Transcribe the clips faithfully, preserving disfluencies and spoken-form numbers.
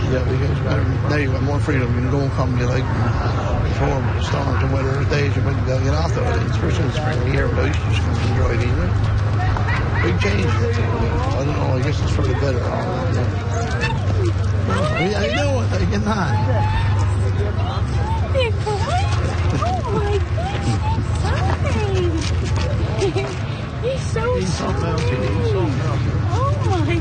Yeah, because now you've got more freedom. You can go and come, you like, before storms and weather days, you might be able to get off the wedding, especially in the spring here, but I used to just come and enjoy it evening. Big change. I don't know, I guess it's for the better. Yeah, I know what I can on. Oh my goodness, hi. He's so He's so sweet. melty. He's so melty. Oh my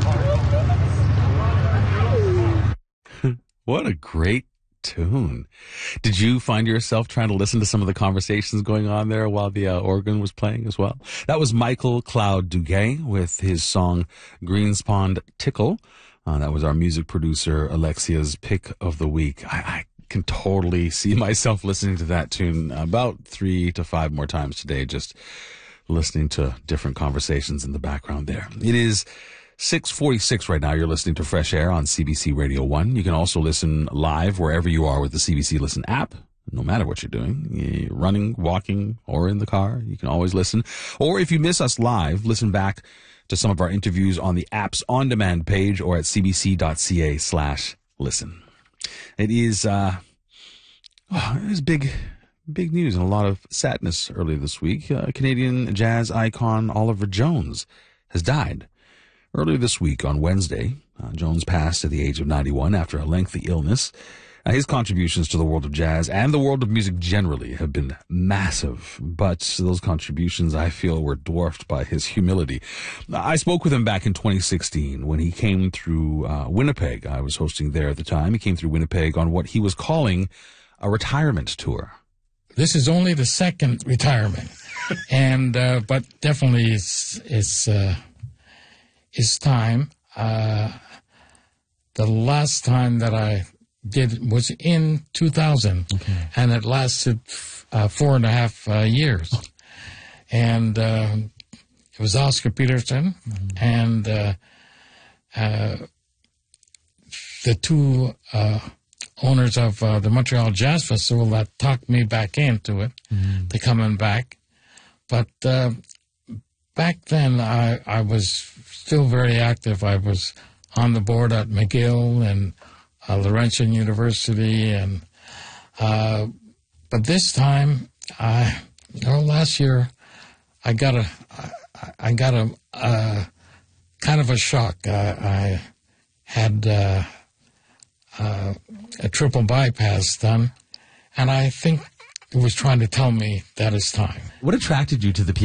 goodness. What a great tune. Did you find yourself trying to listen to some of the conversations going on there while the uh, organ was playing as well? That was Michael Cloud Duguay with his song Greenspond Tickle. Uh, that was our music producer Alexia's pick of the week. I, I can totally see myself listening to that tune about three to five more times today, just listening to different conversations in the background there. It is six forty-six right now. You're listening to Fresh Air on C B C Radio one. You can also listen live wherever you are with the C B C Listen app. No matter what you're doing, you're running, walking, or in the car, you can always listen. Or if you miss us live, listen back to some of our interviews on the app's on-demand page or at cbc.ca slash listen. It is, uh, oh, it is big, big news and a lot of sadness earlier this week. Uh, Canadian jazz icon Oliver Jones has died. Earlier this week, on Wednesday, uh, Jones passed at the age of ninety-one after a lengthy illness. Uh, his contributions to the world of jazz and the world of music generally have been massive, but those contributions, I feel, were dwarfed by his humility. I spoke with him back in twenty sixteen when he came through uh, Winnipeg. I was hosting there at the time. He came through Winnipeg on what he was calling a retirement tour. This is only the second retirement, and uh, but definitely it's it's. Uh It's time. Uh, the last time that I did was in two thousand, okay. And it lasted uh, four and a half uh, years. And uh, it was Oscar Peterson mm-hmm. and uh, uh, the two uh, owners of uh, the Montreal Jazz Festival that talked me back into it, mm-hmm. to coming back. But uh, back then, I, I was still very active. I was on the board at McGill and uh, Laurentian University, and uh, but this time, I you know, last year, I got a, I, I got a, a kind of a shock. I, I had uh, uh, a triple bypass done, and I think it was trying to tell me that it's time. What attracted you to the piano?